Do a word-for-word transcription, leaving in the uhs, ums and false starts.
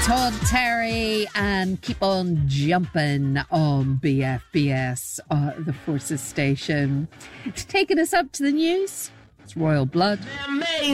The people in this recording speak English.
Todd Terry and Keep On Jumping on B F B S, uh, the Forces station. Taking us up to the news, it's Royal Blood.